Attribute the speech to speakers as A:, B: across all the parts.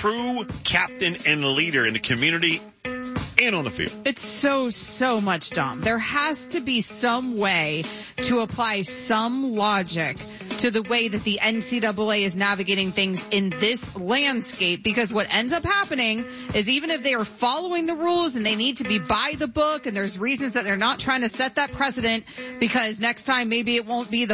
A: true captain and leader in the community and on the field.
B: It's so much, Dom. There has to be some way to apply some logic to the way that the NCAA is navigating things in this landscape, because what ends up happening is even if they are following the rules and they need to be by the book, and there's reasons that they're not trying to set that precedent because next time maybe it won't be the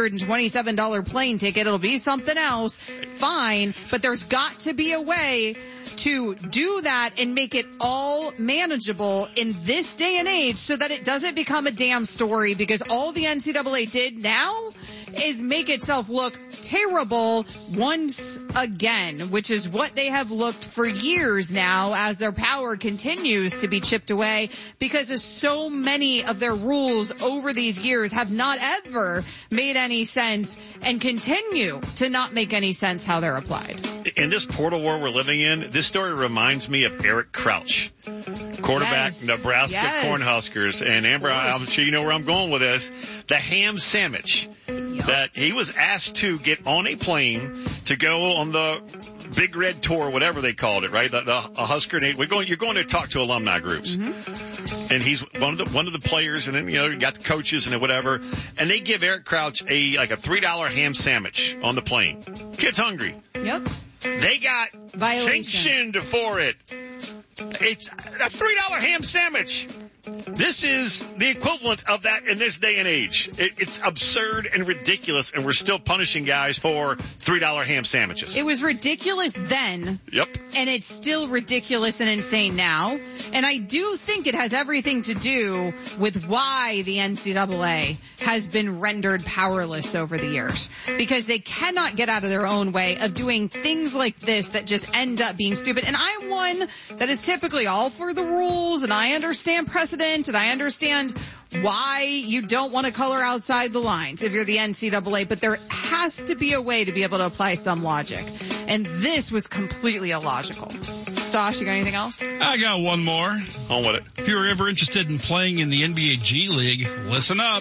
B: $427 plane ticket, it'll be something else, fine, but there's got to be a way to do that and make it all manageable in this day and age so that it doesn't become a damn story, because all the NCAA did now is make itself look terrible once again, which is what they have looked for years now as their power continues to be chipped away, because of so many of their rules over these years have not ever made any sense and continue to not make any sense how they're applied.
A: In this portal war we're living in, this story reminds me of Eric Crouch, quarterback,
B: Yes.
A: Nebraska
B: Yes.
A: Cornhuskers. And Amber, I'm sure you know where I'm going with this. The ham sandwich that he was asked to get on a plane to go on the Big Red Tour, whatever they called it, right? The Husker. You're going to talk to alumni groups. Mm-hmm. And he's one of the players, and then, you got the coaches and whatever. And they give Eric Crouch a $3 ham sandwich on the plane. Kid's hungry.
B: Yep.
A: They got sanctioned for it. It's a $3 ham sandwich. This is the equivalent of that in this day and age. It's absurd and ridiculous, and we're still punishing guys for $3 ham sandwiches.
B: It was ridiculous then.
A: Yep.
B: And it's still ridiculous and insane now. And I do think it has everything to do with why the NCAA has been rendered powerless over the years. Because they cannot get out of their own way of doing things like this that just end up being stupid. And I'm one that is typically all for the rules, and I understand precedent, and I understand why you don't want to color outside the lines if you're the NCAA, but there has to be a way to be able to apply some logic. And this was completely illogical. Stosh, you got anything else?
C: I got one more.
A: On with it.
C: If you're ever interested in playing in the NBA G League, listen up.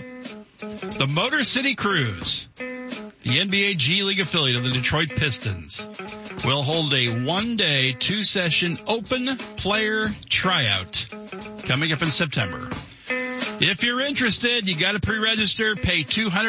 C: The Motor City Cruise, the NBA G League affiliate of the Detroit Pistons, will hold a one-day, two-session open player tryout coming up in September. If you're interested, you got to pre-register, pay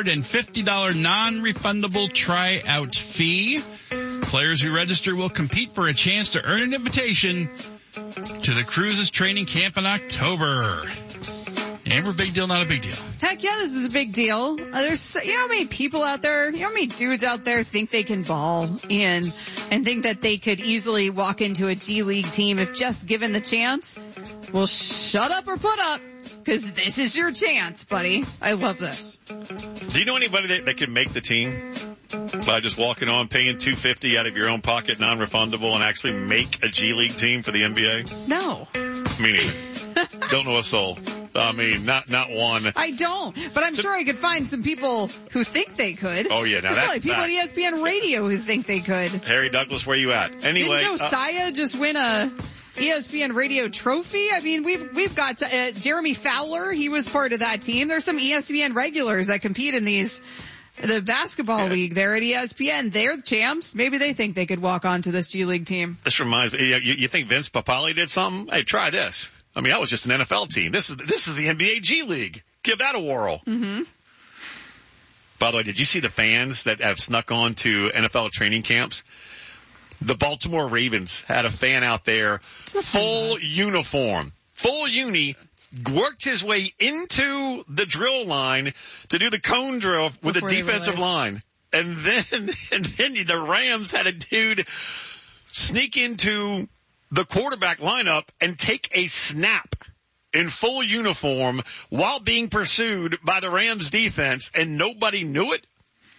C: $250 non-refundable tryout fee. Players who register will compete for a chance to earn an invitation to the Cruise's training camp in October. Amber, big deal, not a big deal?
B: Heck yeah, this is a big deal. There's, how many people out there, how many dudes out there think they can ball in and think that they could easily walk into a G League team if just given the chance? Well, shut up or put up, because this is your chance, buddy. I love this.
A: Do you know anybody that could make the team by just walking on, paying $250 out of your own pocket, non-refundable, and actually make a G League team for the NBA?
B: No.
A: Me neither. Don't know a soul. I mean, not one.
B: I don't, but I'm sure I could find some people who think they could.
A: Oh yeah, now
B: There's
A: that's
B: probably people at ESPN Radio who think they could.
A: Harry Douglas, where you at? Anyway,
B: didn't Josiah just win a ESPN Radio trophy? I mean, we've got Jeremy Fowler. He was part of that team. There's some ESPN regulars that compete in the basketball league there at ESPN. They're champs. Maybe they think they could walk onto this G League team.
A: This reminds me. You think Vince Papale did something? Hey, try this. I mean, that was just an NFL team. This is the NBA G League. Give that a whirl. Mm-hmm. By the way, did you see the fans that have snuck on to NFL training camps? The Baltimore Ravens had a fan out there, full uniform, full uni, worked his way into the drill line to do the cone drill with the defensive line. And then the Rams had a dude sneak into the quarterback lineup and take a snap in full uniform while being pursued by the Rams defense, and nobody knew it.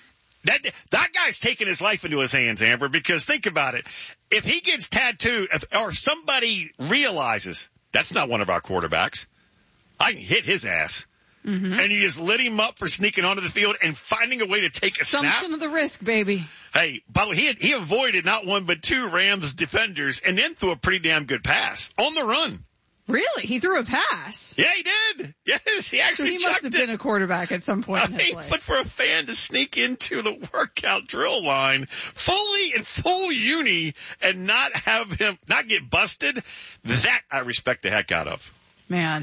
A: That guy's taking his life into his hands, Amber, because think about it. If he gets tattooed, or somebody realizes that's not one of our quarterbacks, I can hit his ass. Mm-hmm. And you just lit him up for sneaking onto the field and finding a way to take a snap.
B: Assumption of the risk, baby.
A: Hey, by the way, he avoided not one but two Rams defenders and then threw a pretty damn good pass on the run.
B: Really? He threw a pass?
A: Yeah, he did. Yes, he actually
B: So he must have been a quarterback at some point in his life.
A: But for a fan to sneak into the workout drill line fully in full uni and not have him, not get busted, that I respect the heck out of.
B: Man,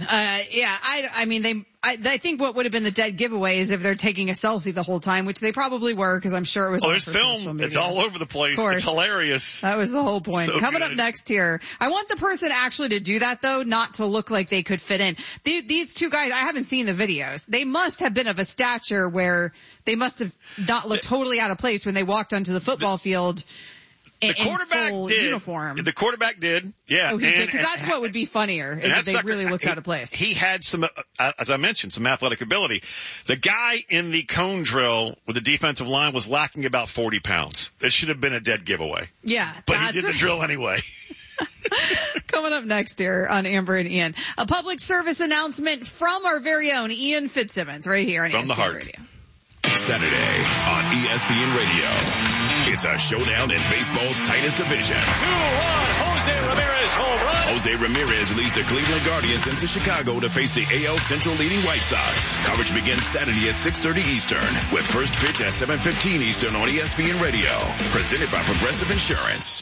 B: I think what would have been the dead giveaway is if they're taking a selfie the whole time, which they probably were, because I'm sure it was.
A: Oh, there's film. It's all over the place. It's hilarious.
B: That was the whole point.
A: So
B: Coming
A: good.
B: up next here, I want the person actually to do that though, not to look like they could fit in. These two guys, I haven't seen the videos. They must have been of a stature where they must have not looked totally out of place when they walked onto the football field.
A: The quarterback
B: in full
A: did.
B: Uniform.
A: The quarterback did. Yeah.
B: Oh, he did. Because that's what would be funnier is if they really looked out of place.
A: He had some, as I mentioned, some athletic ability. The guy in the cone drill with the defensive line was lacking about 40 pounds. It should have been a dead giveaway.
B: Yeah.
A: But he did the drill anyway.
B: Coming up next here on Amber and Ian, a public service announcement from our very own Ian Fitzsimmons right here on
A: From
B: ESPN
A: the heart.
B: Radio.
D: Saturday on ESPN Radio. It's a showdown in baseball's tightest division.
E: 2-1, Jose Ramirez home run.
D: Jose Ramirez leads the Cleveland Guardians into Chicago to face the AL Central leading White Sox. Coverage begins Saturday at 6:30 Eastern with first pitch at 7:15 Eastern on ESPN Radio. Presented by Progressive Insurance.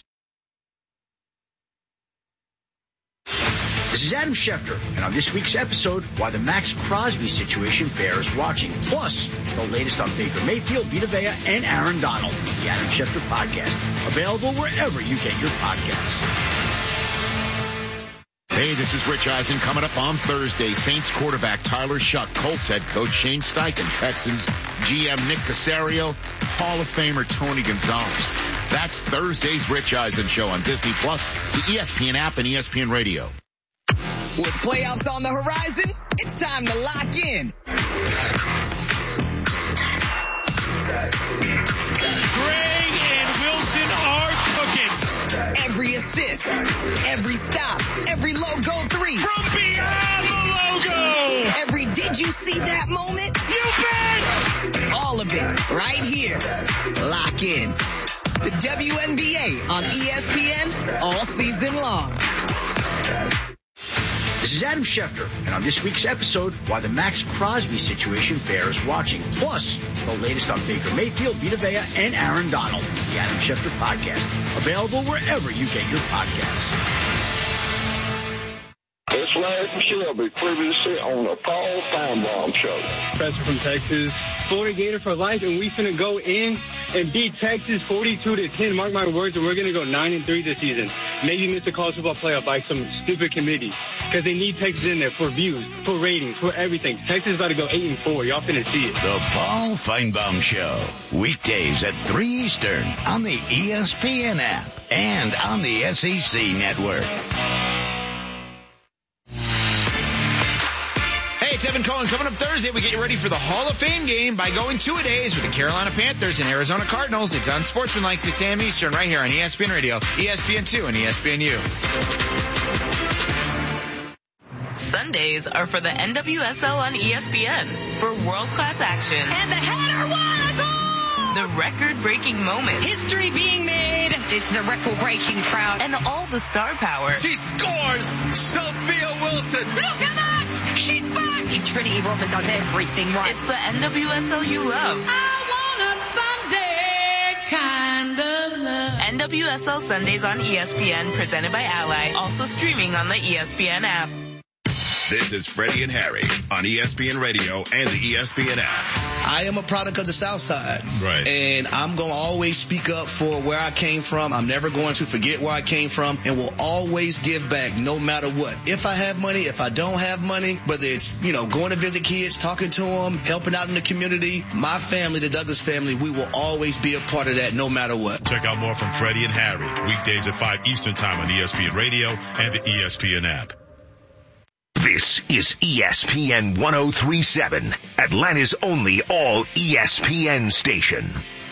F: This is Adam Schefter, and on this week's episode, why the Max Crosby situation bears watching. Plus, the latest on Baker Mayfield, Vita Vea, and Aaron Donald. The Adam Schefter Podcast, available wherever you get your podcasts.
G: Hey, this is Rich Eisen. Coming up on Thursday, Saints quarterback Tyler Shuck, Colts head coach Shane Steichen, Texans GM Nick Caserio, Hall of Famer Tony Gonzalez. That's Thursday's Rich Eisen Show on Disney Plus, the ESPN app, and ESPN Radio.
H: With playoffs on the horizon, it's time to lock in.
E: Gray and Wilson are cooking.
H: Every assist, every stop, every logo three.
E: From beyond the logo.
H: Every did you see that moment?
E: You bet.
H: All of it right here. Lock in. The WNBA on ESPN all season long.
F: This is Adam Schefter, and on this week's episode, why the Max Crosby situation bears watching. Plus, the latest on Baker Mayfield, Vita Vea, and Aaron Donald. The Adam Schefter Podcast, available wherever you get your podcasts.
I: It's Larry Shelby, previously on the Paul Feinbaum Show.
J: Professor from Texas, Florida Gator for life, and we finna go in and beat Texas 42-10. Mark my words, and we're gonna go 9-3 this season. Maybe miss a college football playoff by some stupid committee because they need Texas in there for views, for ratings, for everything. Texas is about to go 8-4. Y'all finna see it.
K: The Paul Feinbaum Show, weekdays at 3 Eastern on the ESPN app and on the SEC network.
L: Hey, it's Evan Cohen. Coming up Thursday, we get you ready for the Hall of Fame game by going 2-a-days with the Carolina Panthers and Arizona Cardinals. It's on Sportsmanlike, 6 a.m. Eastern, right here on ESPN Radio, ESPN2, and ESPNU.
M: Sundays are for the NWSL on ESPN for world-class action.
N: And the header, what a goal!
M: The record-breaking moments.
N: History being made. It's the record-breaking crowd.
M: And all the star power.
L: She scores! Sophia Wilson!
N: Look at that! She's back! Trinity Rodman does everything right.
M: It's the NWSL you love.
N: I want a Sunday kind of love.
M: NWSL Sundays on ESPN, presented by Ally. Also streaming on the ESPN app.
D: This is Freddie and Harry on ESPN Radio and the ESPN app.
O: I am a product of the South Side.
D: Right.
O: And I'm going to always speak up for where I came from. I'm never going to forget where I came from, and will always give back no matter what. If I have money, if I don't have money, whether it's, going to visit kids, talking to them, helping out in the community, my family, the Douglas family, we will always be a part of that no matter what.
P: Check out more from Freddie and Harry, weekdays at 5 Eastern Time on ESPN Radio and the ESPN app.
Q: This is ESPN 103.7, Atlanta's only all ESPN station.